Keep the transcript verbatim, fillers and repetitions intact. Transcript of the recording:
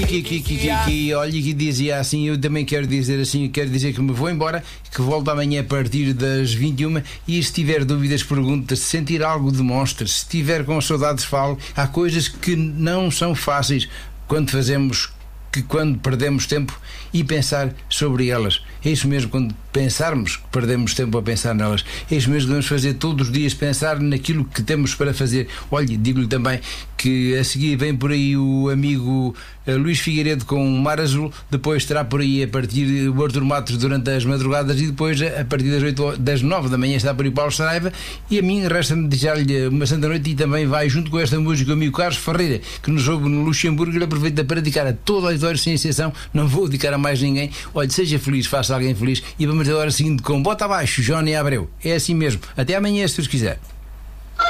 Que, que, que, que, que, olha, que dizia assim, eu também quero dizer assim, quero dizer que me vou embora, que volto amanhã a partir das vinte e uma e se tiver dúvidas, perguntas, se sentir algo, demonstre, se tiver com saudades, falo. Há coisas que não são fáceis quando fazemos, que quando perdemos tempo e pensar sobre elas. É isso mesmo, quando pensarmos que perdemos tempo a pensar nelas. É isso mesmo que devemos fazer todos os dias, pensar naquilo que temos para fazer. Olha, digo-lhe também que a seguir vem por aí o amigo uh, Luís Figueiredo com o Mar Azul, depois terá por aí a partir o Artur Matos durante as madrugadas e depois a partir das, oito, das nove da manhã está por aí Paulo Saraiva, e a mim resta-me desejar-lhe uma santa noite e também vai junto com esta música o amigo Carlos Ferreira, que nos ouve no Luxemburgo. Ele aproveita para dedicar a todo o auditório sem exceção, não vou dedicar a mais ninguém. Olha, seja feliz, faça alguém feliz e vamos agora seguindo com Bota Abaixo, Johnny Abreu. É assim mesmo. Até amanhã, se Deus quiser.